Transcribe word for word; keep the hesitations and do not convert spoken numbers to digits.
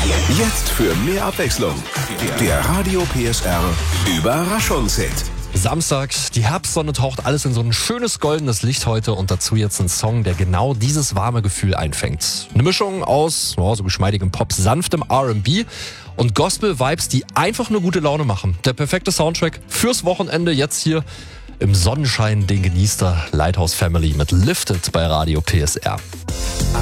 Jetzt für mehr Abwechslung. Der Radio P S R Überraschungshit. Samstag, die Herbstsonne taucht alles in so ein schönes goldenes Licht heute und dazu jetzt ein Song, der genau dieses warme Gefühl einfängt. Eine Mischung aus oh, so geschmeidigem Pop, sanftem R and B und Gospel-Vibes, die einfach nur gute Laune machen. Der perfekte Soundtrack fürs Wochenende jetzt hier im Sonnenschein, den genießt der Lighthouse Family mit Lifted bei Radio P S R.